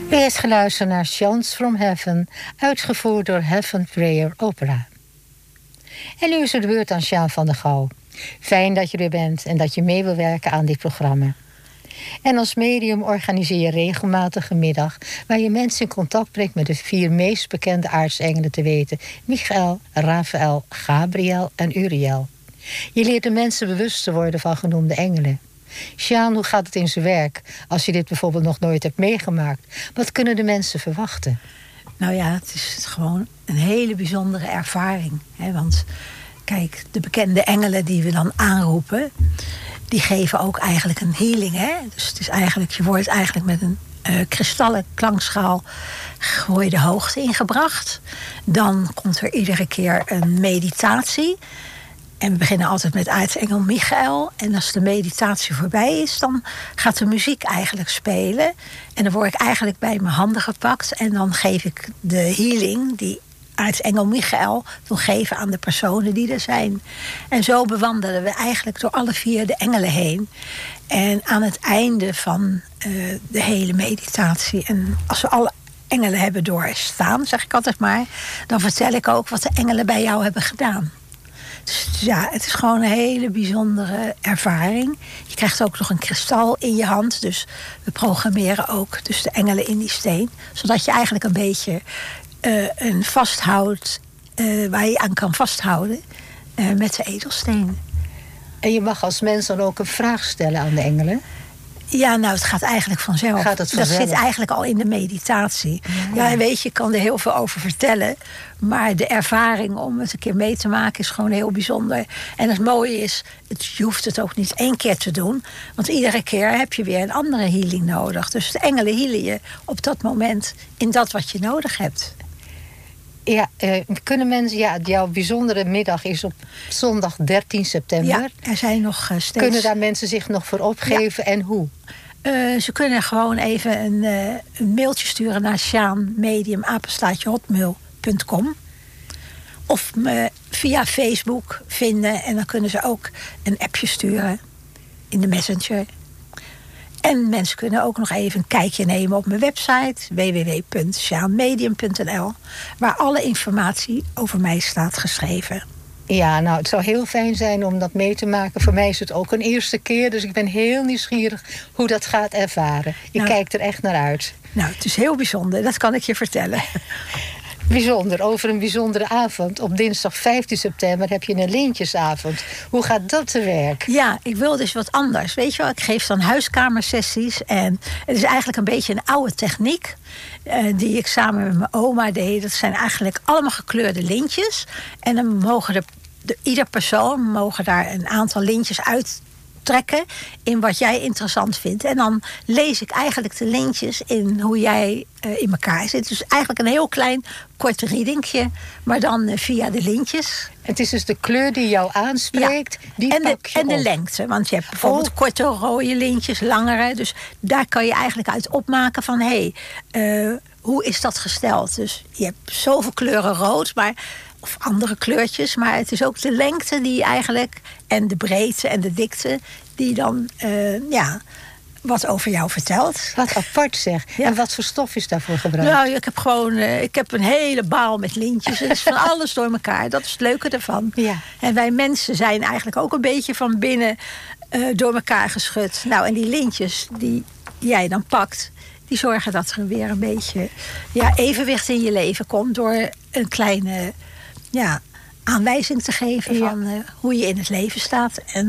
U heeft geluisterd naar Chants from Heaven, uitgevoerd door Heaven Prayer Opera. En nu is het de beurt aan Sjaan van der Gouw. Fijn dat je er bent en dat je mee wil werken aan dit programma. En als medium organiseer je regelmatig een middag waar je mensen in contact brengt met de 4 meest bekende aartsengelen te weten: Michael, Raphaël, Gabriel en Uriel. Je leert de mensen bewust te worden van genoemde engelen. Sjaan, hoe gaat het in zijn werk als je dit bijvoorbeeld nog nooit hebt meegemaakt? Wat kunnen de mensen verwachten? Nou ja, het is gewoon een hele bijzondere ervaring. Hè? Want kijk, de bekende engelen die we dan aanroepen, die geven ook eigenlijk een healing. Hè? Dus het is eigenlijk, je wordt eigenlijk met een kristallen klankschaal de hoogte ingebracht. Dan komt er iedere keer een meditatie. En we beginnen altijd met aartsengel Michael. En als de meditatie voorbij is, dan gaat de muziek eigenlijk spelen. En dan word ik eigenlijk bij mijn handen gepakt. En dan geef ik de healing die aartsengel Michael wil geven aan de personen die er zijn. En zo bewandelen we eigenlijk door alle 4 de engelen heen. En aan het einde van de hele meditatie, en als we alle engelen hebben doorstaan, zeg ik altijd maar, dan vertel ik ook wat de engelen bij jou hebben gedaan. Dus ja, het is gewoon een hele bijzondere ervaring. Je krijgt ook nog een kristal in je hand. Dus we programmeren ook dus de engelen in die steen. Zodat je eigenlijk een beetje een vasthoudt, waar je aan kan vasthouden met de edelstenen. En je mag als mens dan ook een vraag stellen aan de engelen? Ja, nou, het gaat eigenlijk vanzelf. Dat zit eigenlijk al in de meditatie. Ja, en weet je, ik kan er heel veel over vertellen. Maar de ervaring om het een keer mee te maken is gewoon heel bijzonder. En het mooie is, je hoeft het ook niet 1 keer te doen. Want iedere keer heb je weer een andere healing nodig. Dus de engelen healen je op dat moment in dat wat je nodig hebt. Ja, kunnen mensen, ja, jouw bijzondere middag is op zondag 13 september. Ja, er zijn nog steeds. Kunnen daar mensen zich nog voor opgeven en hoe? Ze kunnen gewoon even een mailtje sturen naar sjaanmedium@hotmail.com. Of me via Facebook vinden. En dan kunnen ze ook een appje sturen in de Messenger. En mensen kunnen ook nog even een kijkje nemen op mijn website www.sjaanmedium.nl, waar alle informatie over mij staat geschreven. Ja, nou, het zou heel fijn zijn om dat mee te maken. Voor mij is het ook een eerste keer, dus ik ben heel nieuwsgierig hoe dat gaat ervaren. Ik kijk er echt naar uit. Nou, het is heel bijzonder, dat kan ik je vertellen. Bijzonder, over een bijzondere avond. Op dinsdag 15 september heb je een lintjesavond. Hoe gaat dat te werk? Ja, ik wil dus wat anders. Weet je wel, ik geef dan huiskamersessies. En het is eigenlijk een beetje een oude techniek die ik samen met mijn oma deed. Dat zijn eigenlijk allemaal gekleurde lintjes. En dan mogen ieder persoon mogen daar een aantal lintjes uit trekken in wat jij interessant vindt. En dan lees ik eigenlijk de lintjes in hoe jij in elkaar zit. Dus eigenlijk een heel klein, kort readingje, maar dan via de lintjes. Het is dus de kleur die jou aanspreekt, ja, die pak je en de op. lengte. Want je hebt bijvoorbeeld korte rode lintjes, langere. Dus daar kan je eigenlijk uit opmaken van hoe is dat gesteld? Dus je hebt zoveel kleuren rood, of andere kleurtjes, maar het is ook de lengte die eigenlijk, en de breedte en de dikte, die dan wat over jou vertelt. Wat apart zeg. Ja. En wat voor stof is daarvoor gebruikt? Nou, ik heb een hele baal met lintjes. Het is van alles door elkaar. Dat is het leuke ervan. Ja. En wij mensen zijn eigenlijk ook een beetje van binnen door elkaar geschud. Nou, en die lintjes die jij dan pakt, die zorgen dat er weer een beetje evenwicht in je leven komt door een kleine aanwijzing te geven van hoe je in het leven staat. En